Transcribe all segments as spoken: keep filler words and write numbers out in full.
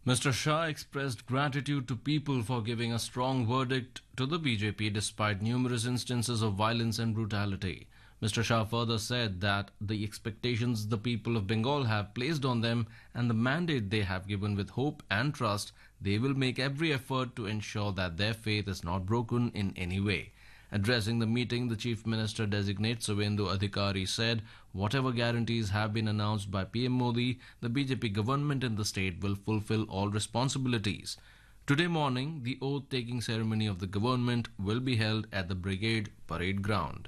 Mister Shah expressed gratitude to people for giving a strong verdict to the B J P despite numerous instances of violence and brutality. Mister Shah further said that the expectations the people of Bengal have placed on them and the mandate they have given with hope and trust, they will make every effort to ensure that their faith is not broken in any way. Addressing the meeting, the Chief Minister designate Suvendu Adhikari said whatever guarantees have been announced by P M Modi, the B J P government in the state will fulfill all responsibilities. Today morning, the oath-taking ceremony of the government will be held at the Brigade Parade Ground.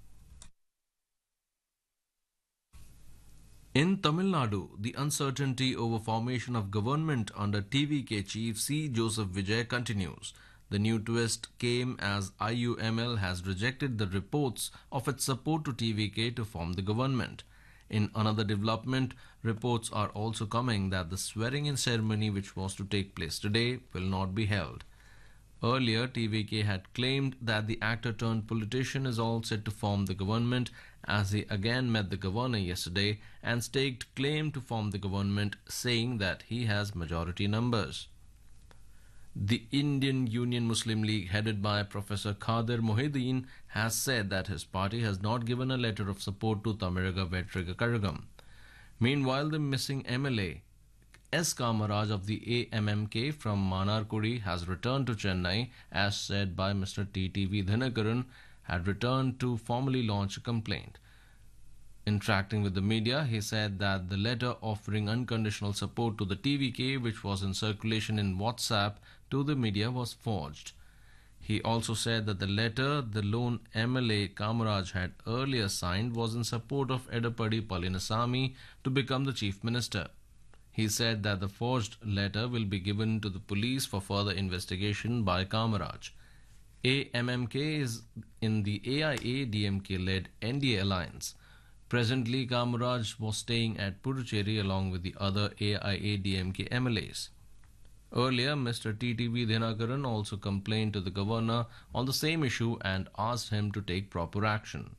In Tamil Nadu, the uncertainty over formation of government under T V K chief C. Joseph Vijay continues. The new twist came as I U M L has rejected the reports of its support to T V K to form the government. In another development, reports are also coming that the swearing-in ceremony which was to take place today will not be held. Earlier, T V K had claimed that the actor-turned-politician is all set to form the government as he again met the governor yesterday and staked claim to form the government, saying that he has majority numbers. The Indian Union Muslim League, headed by Professor Khadir Mohideen, has said that his party has not given a letter of support to Tamiraga Vetriga Karagam. Meanwhile, the missing M L A, S. Kamaraj of the A M M K from Manarkudi, has returned to Chennai, as said by Mister T T V Dhinakaran, had returned to formally launch a complaint. Interacting with the media, he said that the letter offering unconditional support to the T V K, which was in circulation in WhatsApp to the media, was forged. He also said that the letter the lone M L A Kamaraj had earlier signed was in support of Edapadi Palanisamy to become the chief minister. He said that the forged letter will be given to the police for further investigation by Kamaraj. A M M K is in the A I A D M K-led N D A alliance. Presently, Kamaraj was staying at Puducherry along with the other A I A D M K M L As. Earlier, Mister T T V Dhinakaran also complained to the governor on the same issue and asked him to take proper action.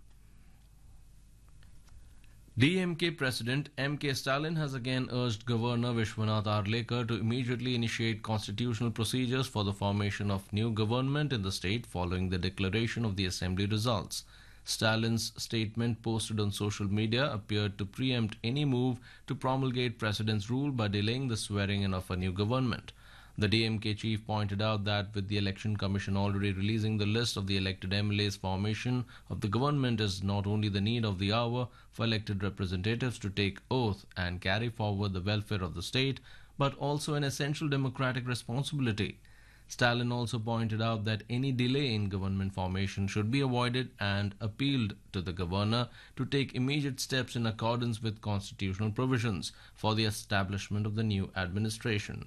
D M K President M K Stalin has again urged Governor Vishwanath Arlekar to immediately initiate constitutional procedures for the formation of new government in the state following the declaration of the assembly results. Stalin's statement posted on social media appeared to preempt any move to promulgate President's rule by delaying the swearing-in of a new government. The D M K chief pointed out that with the Election Commission already releasing the list of the elected M L As, formation of the government is not only the need of the hour for elected representatives to take oath and carry forward the welfare of the state, but also an essential democratic responsibility. Stalin also pointed out that any delay in government formation should be avoided and appealed to the governor to take immediate steps in accordance with constitutional provisions for the establishment of the new administration.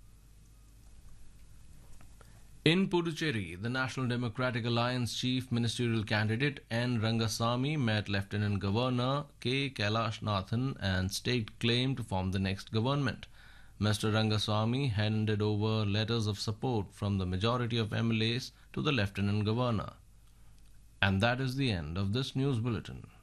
In Puducherry, the National Democratic Alliance chief ministerial candidate N. Rangasamy met Lieutenant Governor K. Kailash Nathan and staked claim to form the next government. Mister Rangasamy handed over letters of support from the majority of M L As to the Lieutenant Governor. And that is the end of this news bulletin.